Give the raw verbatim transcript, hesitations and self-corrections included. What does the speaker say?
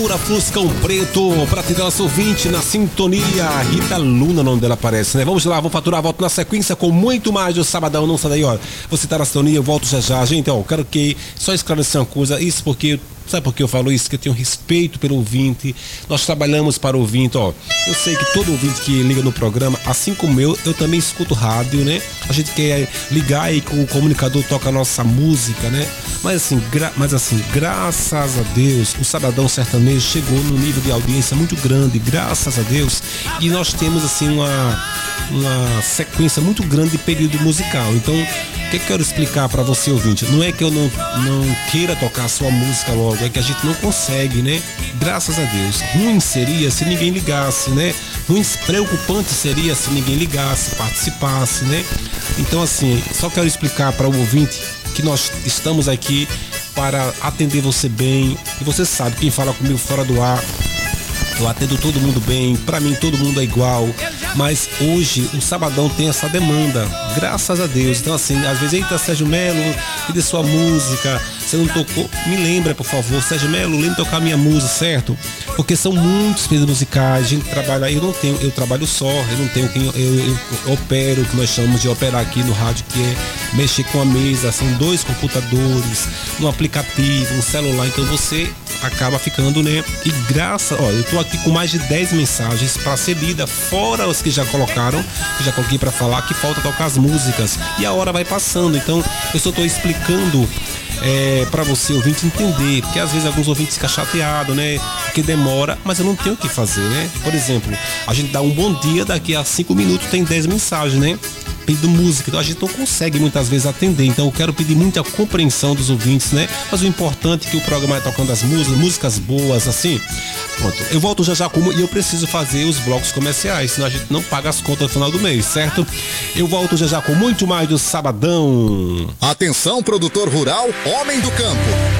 Pura Fuscão Preto, pra atender nosso ouvinte na sintonia. Rita Luna, o nome dela aparece, né? Vamos lá, vamos faturar, volto na sequência com muito mais do Sabadão. Não sai daí, ó. Você tá na sintonia, eu volto já já. Gente, ó, eu quero que só esclarecer uma coisa. Isso porque, sabe por que eu falo isso? Que eu tenho respeito pelo ouvinte. Nós trabalhamos para o ouvinte, ó. Eu sei que todo ouvinte que liga no programa, assim como eu, eu também escuto rádio, né? A gente quer ligar aí com o comunicador, toca a nossa música, né? Mas assim, gra- mas assim, graças a Deus, o Sabadão Sertanejo chegou num nível de audiência muito grande, graças a Deus. E nós temos assim uma, uma sequência muito grande de período musical. Então, o que eu quero explicar para você, ouvinte? Não é que eu não, não queira tocar a sua música logo, é que a gente não consegue, né? Graças a Deus. Ruim seria se ninguém ligasse, né? Ruim, preocupante seria se ninguém ligasse, participasse, né? Então, assim, só quero explicar para o ouvinte que nós estamos aqui para atender você bem. E você sabe, quem fala comigo fora do ar, eu atendo todo mundo bem, pra mim todo mundo é igual. Mas hoje o Sabadão tem essa demanda, graças a Deus. Então assim, às vezes, eita, Sérgio Melo, pede sua música, você não tocou, me lembra, por favor, Sérgio Melo, lembra de tocar minha música, certo? Porque são muitos pedidos musicais, a gente trabalha, eu não tenho, eu trabalho só, eu não tenho quem, eu, eu, eu opero, o que nós chamamos de operar aqui no rádio, que é mexer com a mesa, são dois computadores, um aplicativo, um celular, então você acaba ficando, né? E graças, ó, eu tô aqui com mais de dez mensagens para ser lida, fora os que já colocaram, que já coloquei para falar, que falta tocar as músicas, e a hora vai passando, então eu só tô explicando é, para você, ouvinte, entender, porque às vezes alguns ouvintes ficam chateados, né? Porque demora, mas eu não tenho o que fazer, né? Por exemplo, a gente dá um bom dia, daqui a cinco minutos tem dez mensagens, né? Pedindo música, então a gente não consegue muitas vezes atender, então eu quero pedir muita compreensão dos ouvintes, né? Mas o importante é que o programa vai tocando as músicas, músicas boas, assim. Pronto, eu volto já já como, e eu preciso fazer os blocos comerciais, senão a gente não paga as contas no final do mês, certo? Eu volto já já com muito mais do Sabadão. Atenção, produtor rural, homem do campo.